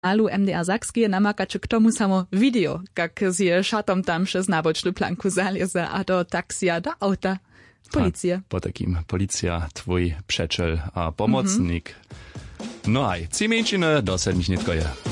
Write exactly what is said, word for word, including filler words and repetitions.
Alu M D R Sakskie namakače k tomu samo video, jak z je šatom tam še z nabočnu planku zaleze, a do taksija, do auta. Policja. Po takim policja, twój przeczel a pomocnik. Mm-hmm. No aj, ci mieńczyny dosadnić nie tkoje.